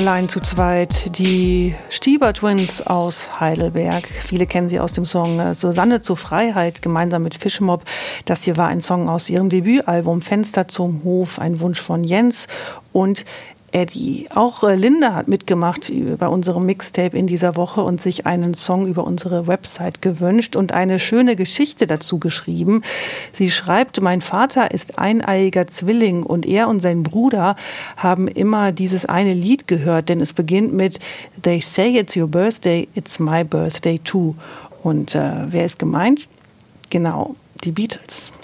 Allein zu zweit, die Stieber Twins aus Heidelberg. Viele kennen sie aus dem Song Susanne zur Freiheit, gemeinsam mit Fischmob. Das hier war ein Song aus ihrem Debütalbum Fenster zum Hof, ein Wunsch von Jens und Eddie. Auch Linda hat mitgemacht bei unserem Mixtape in dieser Woche und sich einen Song über unsere Website gewünscht und eine schöne Geschichte dazu geschrieben. Sie schreibt, mein Vater ist eineiiger Zwilling und er und sein Bruder haben immer dieses eine Lied gehört, denn es beginnt mit They say it's your birthday, it's my birthday too. Und wer ist gemeint? Genau, die Beatles.